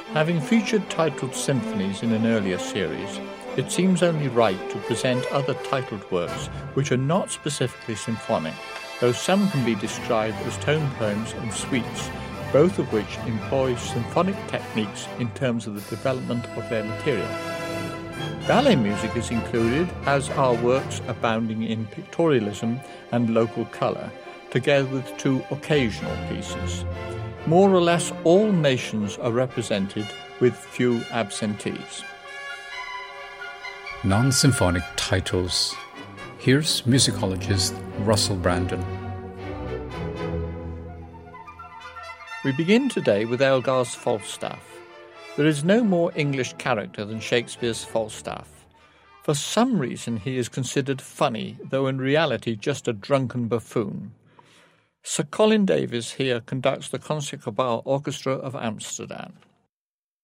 Having featured titled symphonies in an earlier series, it seems only right to present other titled works which are not specifically symphonic, though some can be described as tone poems and suites, both of which employ symphonic techniques in terms of the development of their material. Ballet music is included, as are works abounding in pictorialism and local colour, together with two occasional pieces. More or less all nations are represented, with few absentees. Non-symphonic titles. Here's musicologist Russell Brandon. We begin today with Elgar's Falstaff. There is no more English character than Shakespeare's Falstaff. For some reason he is considered funny, though in reality just a drunken buffoon. Sir Colin Davis here conducts the Concertgebouw Orchestra of Amsterdam.